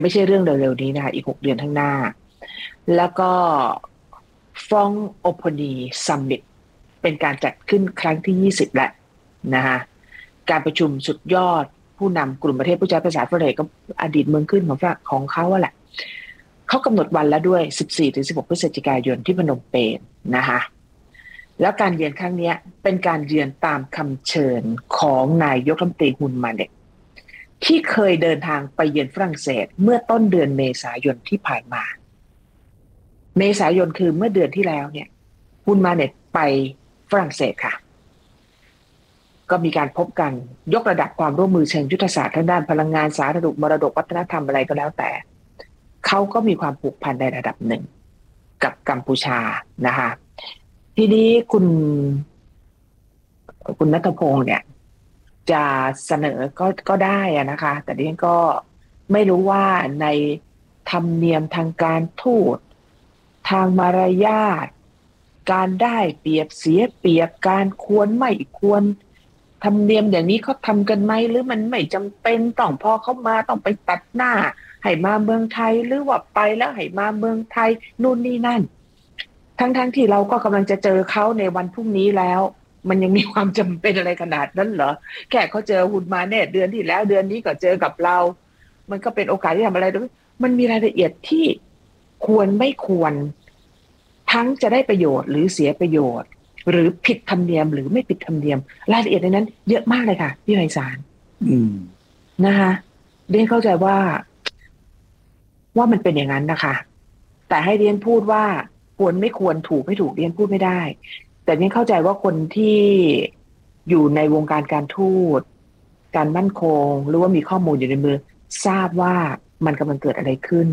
ไม่ใช่เรื่องเร็วๆนี้นะคะอีก6 เดือนข้างหน้าแล้วก็ฟรองโอโพนีซัมมิตเป็นการจัดขึ้นครั้งที่20แล้วนะคะการประชุมสุดยอดผู้นำกลุ่มประเทศผู้ใช้ภาษาฝรั่งเศสก็อดีตเมืองขึ้นของเขาแหละเขากำหนดวันแล้วด้วย 14-16 พฤศจิกายนที่พนมเปญนะคะแล้วการเยือนครั้งนี้เป็นการเยือนตามคำเชิญของนายกรัฐมนตรีฮุนมาเน็ตที่เคยเดินทางไปเยือนฝรั่งเศสเมื่อต้นเดือนเมษายนที่ผ่านมาเมษายนคือเมื่อเดือนที่แล้วเนี่ยฮุนมาเน็ตไปฝรั่งเศสค่ะก็มีการพบกันยกระดับความร่วมมือเชิงยุทธศาสตร์ทางด้านพลังงานสาธารณสุขมรดกวัฒนธรรมอะไรก็แล้วแต่เขาก็มีความผูกพันในระดับหนึ่งกับกัมพูชานะคะทีนี้คุณณัฐพงศ์เนี่ยจะเสนอก็ได้นะคะแต่ดิฉันก็ไม่รู้ว่าในธรรมเนียมทางการทูตทางมารยาทการได้เปรียบเสียเปรียบการควรไม่ควรธรรมเนียมอย่างนี้เขาทำกันไหมหรือมันไม่จำเป็นต้องพอเขามาต้องไปตัดหน้าให้มาเมืองไทยหรือว่าไปแล้วให้มาเมืองไทยนู่นนี่นั่นทั้งที่เราก็กำลังจะเจอเขาในวันพรุ่งนี้แล้วมันยังมีความจำเป็นอะไรขนาดนั้นเหรอแค่เขาเจอหุ่นมาเนี่ยเดือนที่แล้วเดือนนี้ก็เจอกับเรามันก็เป็นโอกาสที่ทำอะไรด้วยมันมีรายละเอียดที่ควรไม่ควรทั้งจะได้ประโยชน์หรือเสียประโยชน์หรือผิดธรรมเนียมหรือไม่ผิดธรรมเนียมรายละเอียดในนั้นเยอะมากเลยค่ะพี่ไพศาลนะคะเรียนเข้าใจว่ามันเป็นอย่างนั้นนะคะแต่ให้เรียนพูดว่าควรไม่ควรถูกไม่ถูกเรียนพูดไม่ได้แต่เรียนเข้าใจว่าคนที่อยู่ในวงการการทูตการมั่นคงหรือว่ามีข้อมูลอยู่ในมือทราบว่ามันกำลังเกิดอะไรขึ้น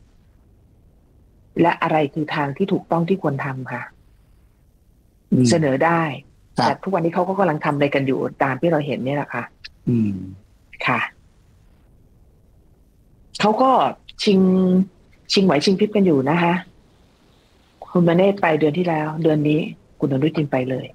และอะไรคือทางที่ถูกต้องที่ควรทำค่ะเสนอได้แต่ทุกวันนี้เขาก็กำลังทำอะไรกันอยู่ตามที่เราเห็นเนี่ยแหละค่ะค่ะเขาก็ชิงไหวชิงพริบกันอยู่นะคะคุณมาเนตไปเดือนที่แล้วเดือนนี้คุณอนุทินไปเลย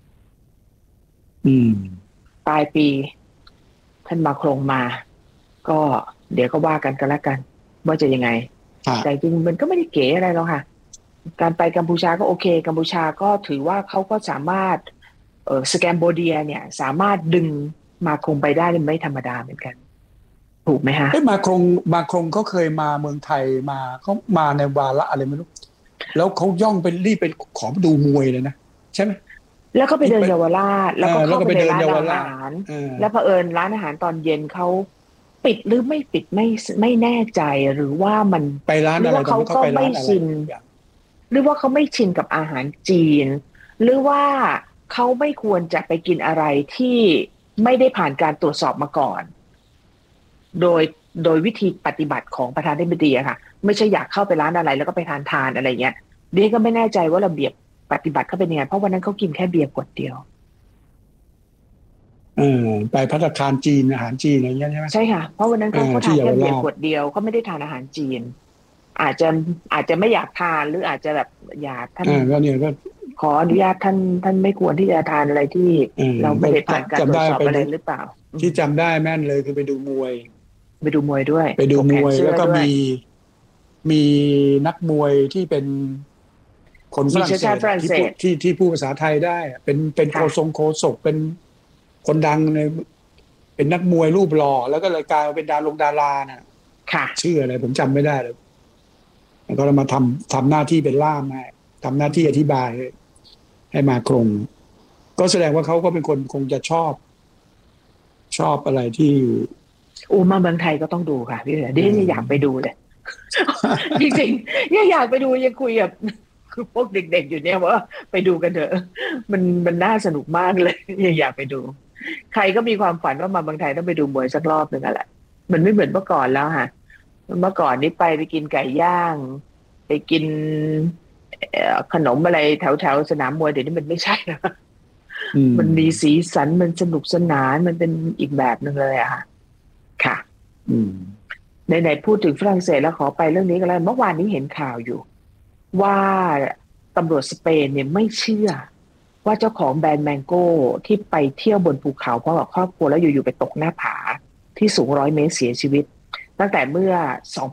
ปลายปีท่านมาโครงมาก็เดี๋ยวก็ว่ากันแล้วกันว่าจะยังไงแต่จริงมันก็ไม่ได้เก๋อะไรหรอกค่ะการไปกัมพูชาก็โอเคกัมพูชาก็ถือว่าเขาก็สามารถสแกมโบเดียเนี่ยสามารถดึงมาคงไปได้ไม่ธรรมดาเหมือนกันถูกไหมฮะมาคงเขาเคยมาเมืองไทยมาเขามาในวาระอะไรไม่รู้แล้วเขาย่องไปรีบไปขอดูมวยเลยนะใช่ไหมแล้วก็ไปเดินเยาวราชแล้วก็เข้าไปในร้านอาหารแล้วเผอิญร้านอาหารตอนเย็นเขาปิดหรือไม่ปิดไม่แน่ใจหรือว่ามันไปร้านอะไรเขาก็ไม่ชินหรือว่าเขาไม่ชินกับอาหารจีนหรือว่าเขาไม่ควรจะไปกินอะไรที่ไม่ได้ผ่านการตรวจสอบมาก่อนโดยวิธีปฏิบัติของประธานาธิบดีอะค่ะไม่ใช่อยากเข้าไปร้านอะไรแล้วก็ไปทานอะไรเงี้ยดิฉันก็ไม่แน่ใจว่าระเบียบปฏิบัติเขาเป็นยังไงเพราะวันนั้นเขากินแค่เบียร์ขวดเดียวไปภัตตาคารจีนอาหารจีนอะไรเงี้ยใช่ไหมใช่ค่ะเพราะวันนั้นเขาทานแค่เบียร์ขวดเดียวเขาไม่ได้ทานอาหารจีนอาจจะไม่อยากทานหรืออาจจะแบบอยากท่านก็เนี่ยก็ขออนุญาตท่านไม่ควรที่จะทานอะไรที่เราไม่ได้ผ่านการตรวจสอบอะไรหรือเปล่าที่จำได้แม่นเลยคือไปดูมวยด้วยไปดูมวยแล้วก็มีนักมวยที่เป็นคนฝรั่งเศสที่พูดภาษาไทยได้เป็นโฆษกเป็นคนดังเลยเป็นนักมวยรูปหล่อแล้วก็รายการเป็นดาราน่ะชื่ออะไรผมจำไม่ได้เลยแล้วก็เรามาทำหน้าที่เป็นล่ามให้ทำหน้าที่อธิบายให้มาคงก็แสดงว่าเขาก็เป็นคนคงจะชอบอะไรที่มาเมืองไทยก็ต้องดูค่ะพี่เดี๋ยวอยากไปดูเลยจริงๆอยากไปดูยังคุยกับคือพวกเด็กๆอยู่เนี่ยว่าไปดูกันเถอะมันน่าสนุกมากเลยอยากไปดูใครก็มีความฝันว่ามาเมืองไทยต้องไปดูมวยสักรอบหนึ่งแหละมันไม่เหมือนเมื่อก่อนแล้วค่ะเมื่อก่อนนี้ไปกินไก่ย่างไปกินขนมอะไรแถวสนามมวยเดี๋ยวนี้มันไม่ใช่แล้วมันมีสีสันมันสนุกสนานมันเป็นอีกแบบหนึ่งเลยอะค่ะค่ะไหนพูดถึงฝรั่งเศสแล้วขอไปเรื่องนี้กันแล้วเมื่อวานนี้เห็นข่าวอยู่ว่าตำรวจสเปนเนี่ยไม่เชื่อว่าเจ้าของแบรนด์แมงโก้ที่ไปเที่ยวบนภูเขาเพราะกับครอบครัวแล้วอยู่ๆไปตกหน้าผาที่สูง100 เมตรเสียชีวิตตั้งแต่เมื่อ2